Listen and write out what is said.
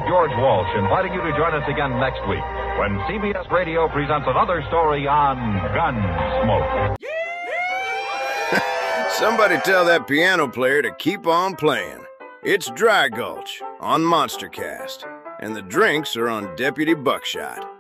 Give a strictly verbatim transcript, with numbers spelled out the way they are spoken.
George Walsh, inviting you to join us again next week when C B S Radio presents another story on Gunsmoke. Somebody tell that piano player to keep on playing. It's Dry Gulch on Monstercast, and the drinks are on Deputy Buckshot.